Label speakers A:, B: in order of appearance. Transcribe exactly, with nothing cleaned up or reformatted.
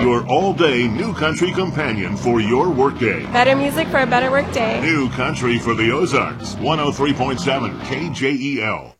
A: your all-day new country companion for your workday.
B: Better music for a better workday.
A: New country for the Ozarks, one oh three point seven K J E L.